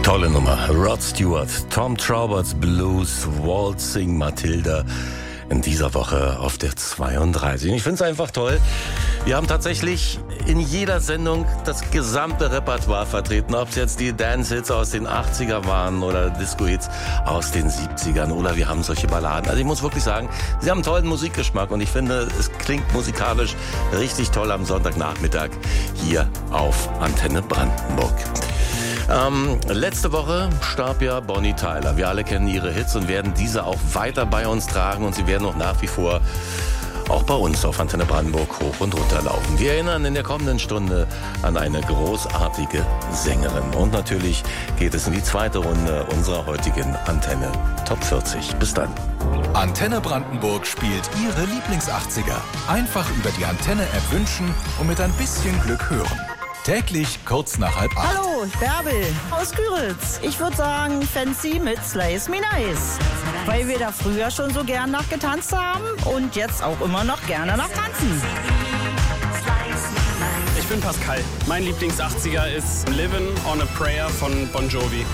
Tolle Nummer. Rod Stewart, Tom Trauberts Blues, Waltzing Matilda in dieser Woche auf der 32. Ich finde es einfach toll. Wir haben tatsächlich in jeder Sendung das gesamte Repertoire vertreten, ob es jetzt die Dance-Hits aus den 80er waren oder Disco-Hits aus den 70ern oder wir haben solche Balladen. Also ich muss wirklich sagen, sie haben einen tollen Musikgeschmack und ich finde, es klingt musikalisch richtig toll am Sonntagnachmittag hier auf Antenne Brandenburg. Letzte Woche starb ja Bonnie Tyler. Wir alle kennen ihre Hits und werden diese auch weiter bei uns tragen und sie werden auch nach wie vor auch bei uns auf Antenne Brandenburg hoch und runter laufen. Wir erinnern in der kommenden Stunde an eine großartige Sängerin. Und natürlich geht es in die zweite Runde unserer heutigen Antenne Top 40. Bis dann. Antenne Brandenburg spielt Ihre Lieblings-80er. Einfach über die Antenne-App wünschen und mit ein bisschen Glück hören. Täglich kurz nach 7:30. Hallo, Bärbel aus Küritz. Ich würde sagen Fancy mit Slice Me Nice. Weil wir da früher schon so gern nachgetanzt haben und jetzt auch immer noch gerne nachtanzen. Ich bin Pascal. Mein Lieblings-80er ist Livin' on a Prayer von Bon Jovi.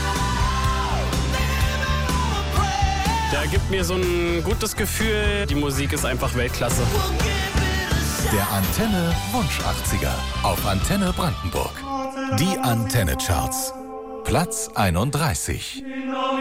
Der gibt mir so ein gutes Gefühl. Die Musik ist einfach Weltklasse. Der Antenne Wunsch 80er auf Antenne Brandenburg. Die Antenne Charts. Platz 31.